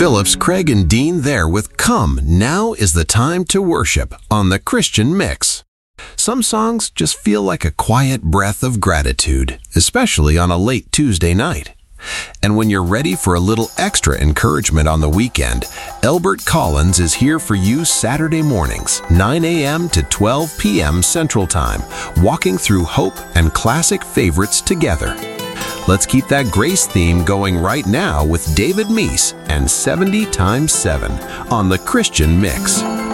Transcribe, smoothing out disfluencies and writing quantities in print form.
Phillips, Craig, and Dean there with Come, Now is the Time to Worship on the Christian Mix. Some songs just feel like a quiet breath of gratitude, especially on a late Tuesday night. And when you're ready for a little extra encouragement on the weekend, Elbert Collins is here for you Saturday mornings, 9 a.m. to 12 p.m. Central Time, walking through hope and classic favorites together. Let's keep that grace theme going right now with David Meese and 70 times 7 on the Christian Mix.